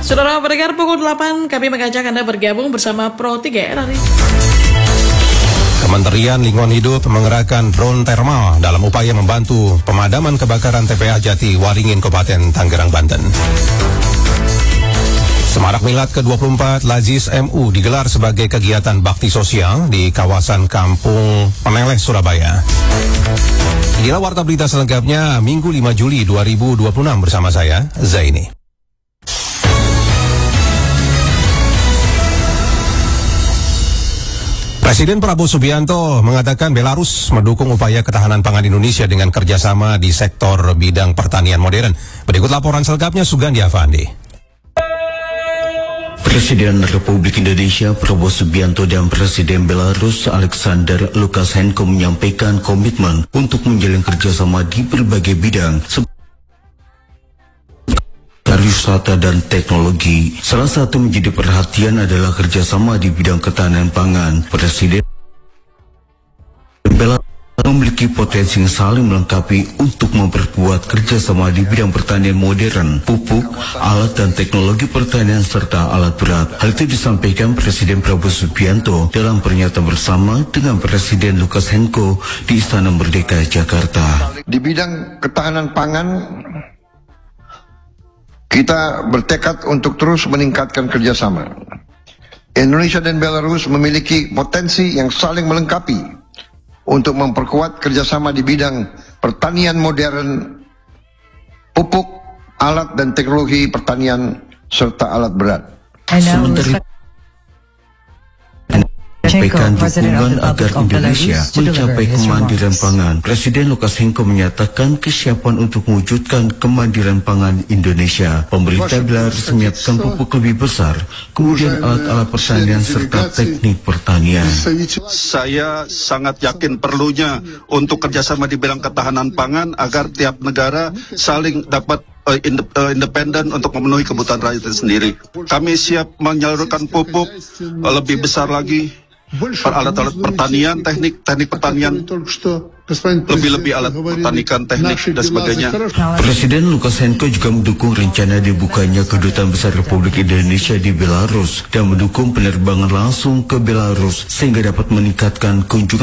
Saudara pendengar, pukul 8 kami mengajak Anda bergabung bersama Pro 3 RRI. Kementerian Lingkungan Hidup mengerahkan drone thermal dalam upaya membantu pemadaman kebakaran TPA Jati Waringin, Kabupaten Tangerang, Banten. Semarak Milad ke-24 Lazis MU digelar sebagai kegiatan bakti sosial di kawasan Kampung Peneleh, Surabaya. Inilah warta berita selengkapnya Minggu 5 Juli 2026 bersama saya, Zaini. Presiden Prabowo Subianto mengatakan Belarus mendukung upaya ketahanan pangan Indonesia dengan kerjasama di sektor bidang pertanian modern. Berikut laporan selengkapnya Sugandi Afandi. Presiden Republik Indonesia Prabowo Subianto dan Presiden Belarus Alexander Lukashenko menyampaikan komitmen untuk menjalin kerjasama di berbagai bidang pariwisata dan teknologi. Salah satu menjadi perhatian adalah kerjasama di bidang ketahanan pangan. Presiden Belarus memiliki potensi yang saling melengkapi untuk memperkuat kerjasama di bidang pertanian modern, pupuk, alat dan teknologi pertanian serta alat berat. Hal itu disampaikan Presiden Prabowo Subianto dalam pernyataan bersama dengan Presiden Lukashenko di Istana Merdeka, Jakarta. Di bidang ketahanan pangan, kita bertekad untuk terus meningkatkan kerjasama. Indonesia dan Belarus memiliki potensi yang saling melengkapi untuk memperkuat kerjasama di bidang pertanian modern, pupuk, alat dan teknologi pertanian, serta alat berat. Menyampaikan dukungan agar Indonesia mencapai kemandirian pangan. Presiden Lukashenko menyatakan kesiapan untuk mewujudkan kemandirian pangan Indonesia. Pemerintah Belarus menyiapkan pupuk lebih besar, kemudian alat-alat pertanian serta teknik pertanian. Saya sangat yakin perlunya untuk kerjasama di bidang ketahanan pangan agar tiap negara saling dapat independen untuk memenuhi kebutuhan rakyat sendiri. Kami siap menyalurkan pupuk lebih besar lagi, alat-alat pertanian, teknik pertanian, lebih-lebih alat pertanian, teknik dan sebagainya. Presiden Lukashenko juga mendukung rencana dibukanya Kedutaan Besar Republik Indonesia di Belarus dan mendukung penerbangan langsung ke Belarus sehingga dapat meningkatkan kunjungan